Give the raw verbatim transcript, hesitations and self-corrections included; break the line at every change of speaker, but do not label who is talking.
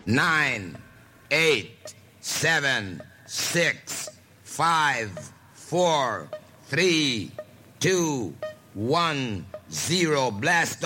nine, eight, seven, six, five, four, three, two, one, zero. Blast